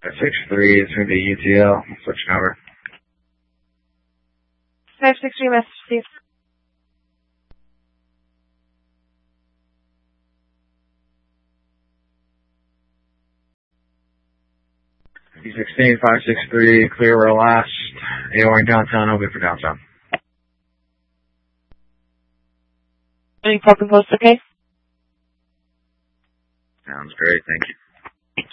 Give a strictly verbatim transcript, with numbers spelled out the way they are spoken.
six three, it's going to be U T L. Switching over. five six three, message received. U sixteen, five six three, clear rail last. AOing downtown, open for downtown. Any parking post, okay? Sounds great, thank you.